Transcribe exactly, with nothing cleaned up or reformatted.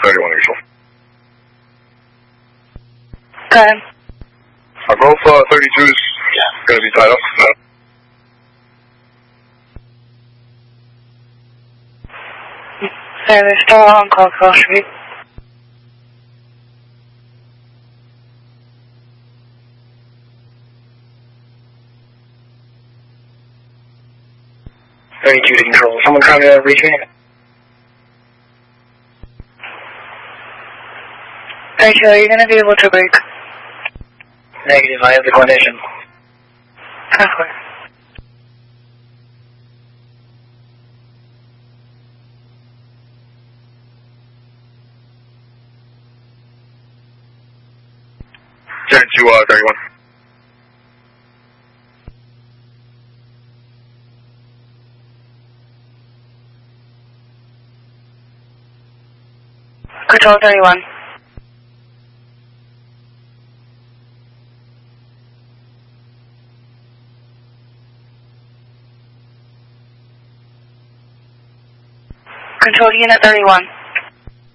thirty-one usual. Okay. Our Golf uh, thirty-two is going to be tied up. So they're still on Coldwell Street. thirty-two to control. Someone trying to reach me? thirty-two, are you going to be able to break? Negative, I have the condition. Halfway. thirty-two, uh, thirty-one. Control thirty-one. Control unit thirty-one.